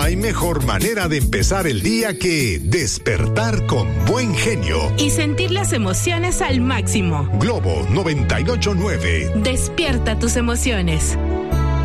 hay mejor manera de empezar el día que despertar con buen genio y sentir las emociones al máximo. Globo 98.9. Despierta tus emociones.